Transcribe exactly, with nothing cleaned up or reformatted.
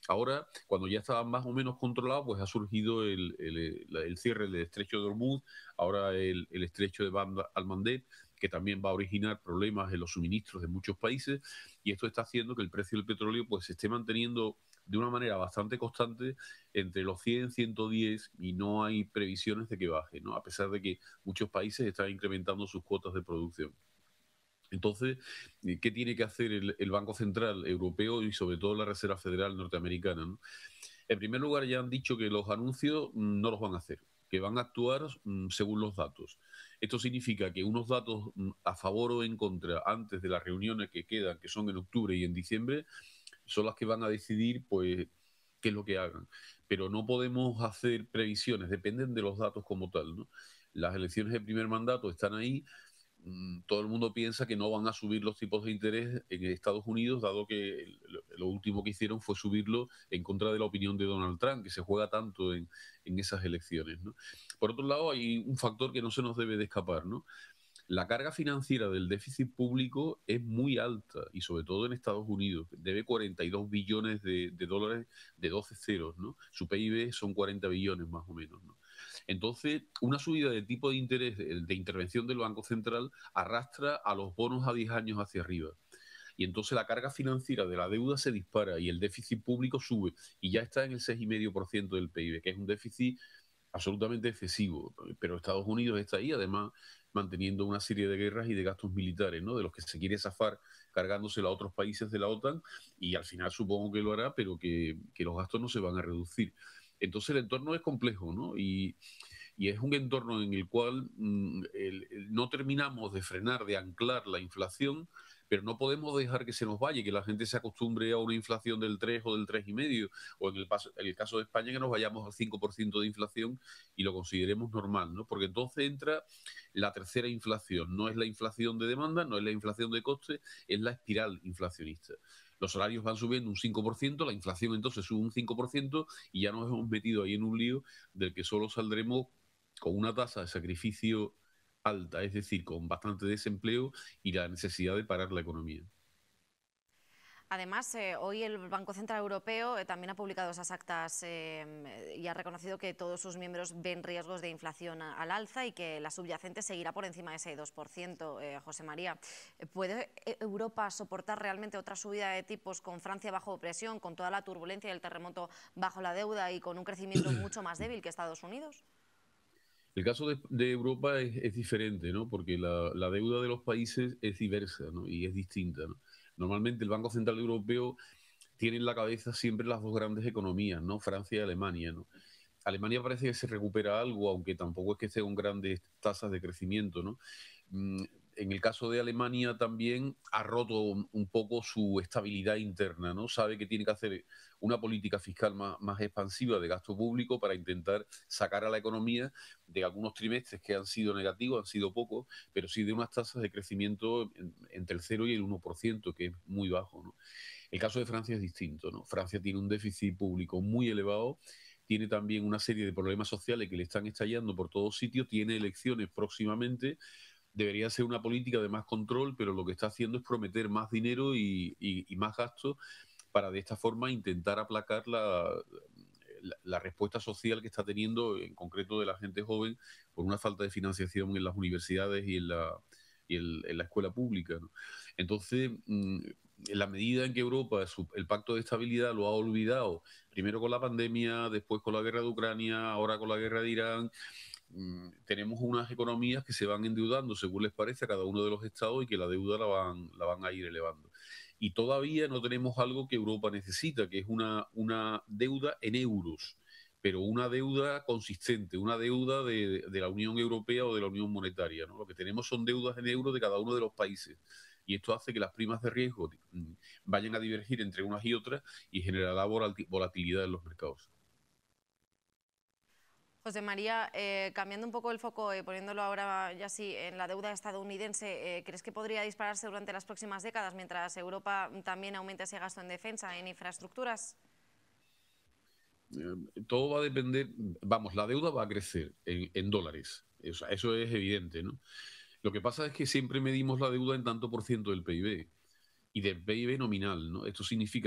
Ahora, cuando ya estaba más o menos controlado, pues ha surgido el, el- la- el cierre del estrecho de Hormuz, ahora el, el estrecho de Bab al-Mandeb, que también va a originar problemas en los suministros de muchos países, y esto está haciendo que el precio del petróleo pues se esté manteniendo de una manera bastante constante entre los cien, ciento diez, y no hay previsiones de que baje, ¿no? A pesar de que muchos países están incrementando sus cuotas de producción. Entonces, eh, ¿qué tiene que hacer el, el Banco Central Europeo y sobre todo la Reserva Federal norteamericana, ¿no? En primer lugar, ya han dicho que los anuncios mm, no los van a hacer, que van a actuar mm, según los datos. Esto significa que unos datos mm, a favor o en contra antes de las reuniones que quedan, que son en octubre y en diciembre, son las que van a decidir, pues, qué es lo que hagan. Pero no podemos hacer previsiones, dependen de los datos como tal, ¿no? Las elecciones de primer mandato están ahí. Mm, todo el mundo piensa que no van a subir los tipos de interés en Estados Unidos, dado que lo, lo último que hicieron fue subirlo en contra de la opinión de Donald Trump, que se juega tanto en, en esas elecciones, ¿no? Por otro lado, hay un factor que no se nos debe de escapar, ¿no? La carga financiera del déficit público es muy alta, y sobre todo en Estados Unidos. Debe cuarenta y dos billones de, de dólares de doce ceros, ¿no? Su P I B son cuarenta billones más o menos, ¿no? Entonces, una subida de tipo de interés de, de intervención del Banco Central arrastra a los bonos a diez años hacia arriba. Y entonces la carga financiera de la deuda se dispara y el déficit público sube y ya está en el seis coma cinco por ciento del P I B, que es un déficit absolutamente excesivo. Pero Estados Unidos está ahí, además, manteniendo una serie de guerras y de gastos militares, ¿no? De los que se quiere zafar cargándoselo a otros países de la OTAN, y al final supongo que lo hará, pero que, que los gastos no se van a reducir. Entonces el entorno es complejo, ¿no? Y, y es un entorno en el cual mm, el- el- no terminamos de frenar, de anclar la inflación, pero no podemos dejar que se nos vaya, que la gente se acostumbre a una inflación del tres o del tres y medio, o en el, paso- en el caso de España que nos vayamos al cinco por ciento de inflación y lo consideremos normal, ¿no? Porque entonces entra la tercera inflación. No es la inflación de demanda, no es la inflación de coste, es la espiral inflacionista. Los salarios van subiendo un cinco por ciento, la inflación entonces sube un cinco por ciento, y ya nos hemos metido ahí en un lío del que solo saldremos con una tasa de sacrificio alta, es decir, con bastante desempleo y la necesidad de parar la economía. Además, eh, hoy el Banco Central Europeo eh, también ha publicado esas actas eh, y ha reconocido que todos sus miembros ven riesgos de inflación a- al alza y que la subyacente seguirá por encima de ese dos por ciento. Eh, José María, ¿puede eh, Europa soportar realmente otra subida de tipos con Francia bajo presión, con toda la turbulencia y el terremoto bajo la deuda y con un crecimiento mucho más débil que Estados Unidos? El caso de, de Europa es, es diferente, ¿no? Porque la, la deuda de los países es diversa, ¿no? Y es distinta, ¿no? Normalmente el Banco Central Europeo tiene en la cabeza siempre las dos grandes economías, ¿no? Francia y Alemania, ¿no? Alemania parece que se recupera algo, aunque tampoco es que esté con grandes tasas de crecimiento, ¿no? Mm, En el caso de Alemania también ha roto un, un poco su estabilidad interna, ¿no? Sabe que tiene que hacer una política fiscal más, más expansiva de gasto público para intentar sacar a la economía de algunos trimestres que han sido negativos, han sido pocos, pero sí de unas tasas de crecimiento en- entre el cero y el uno por ciento, que es muy bajo, ¿no? El caso de Francia es distinto, ¿no? Francia tiene un déficit público muy elevado, tiene también una serie de problemas sociales que le están estallando por todos sitios, tiene elecciones próximamente, debería ser una política de más control, pero lo que está haciendo es prometer más dinero y, y- y más gastos para de esta forma intentar aplacar la, la- la respuesta social que está teniendo, en concreto de la gente joven, por una falta de financiación en las universidades y en la, y el- en la escuela pública, ¿no? Entonces, mm, en la medida en que Europa su- el pacto de estabilidad lo ha olvidado, primero con la pandemia, después con la guerra de Ucrania, ahora con la guerra de Irán, mm, tenemos unas economías que se van endeudando según les parece a cada uno de los estados, y que la deuda la van, la van a ir elevando. Y todavía no tenemos algo que Europa necesita, que es una, una deuda en euros, pero una deuda consistente, una deuda de, de la Unión Europea o de la Unión Monetaria, ¿no? Lo que tenemos son deudas en euros de cada uno de los países. Y esto hace que las primas de riesgo mm, vayan a divergir entre unas y otras, y generará volati- volatilidad en los mercados. José María, eh, cambiando un poco el foco y poniéndolo ahora ya sí en la deuda estadounidense, eh, ¿crees que podría dispararse durante las próximas décadas mientras Europa también aumente ese gasto en defensa, en infraestructuras? Eh, todo va a depender, vamos, la deuda va a crecer en, en dólares, eso, eso es evidente, ¿no? Lo que pasa es que siempre medimos la deuda en tanto por ciento del P I B y del P I B nominal, ¿no? Esto significa